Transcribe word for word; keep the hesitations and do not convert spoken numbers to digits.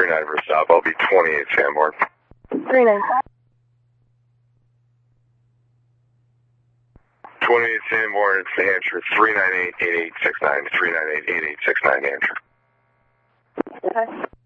three nine for stop. I'll be twenty-eight Sanborn. three nine. twenty-eight Sanborn, it's New Hampshire, three nine eight, eight eight six nine, three nine eight, eight eight six nine, New Hampshire. Okay.